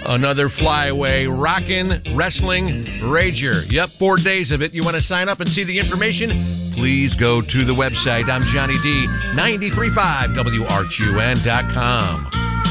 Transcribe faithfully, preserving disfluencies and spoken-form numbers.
Another flyaway, rockin' wrestling rager. Yep, four days of it. You want to sign up and see the information? Please go to the website. I'm Johnny D, ninety-three point five W R Q N dot com.